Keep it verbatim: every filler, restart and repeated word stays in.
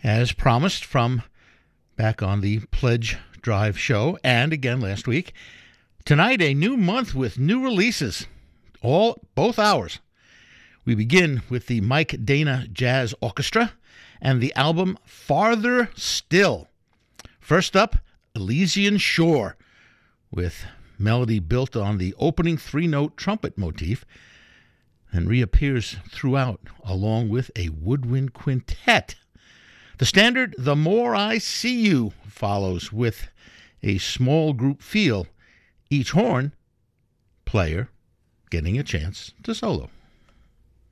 As promised from back on the Pledge Drive show and again last week, tonight a new month with new releases, all both hours. We begin with the Mike Dana Jazz Orchestra and the album Farther Still. First up, Elysian Shore, with melody built on the opening three-note trumpet motif and reappears throughout along with a woodwind quintet. The standard The More I See You follows with a small group feel, each horn player getting a chance to solo.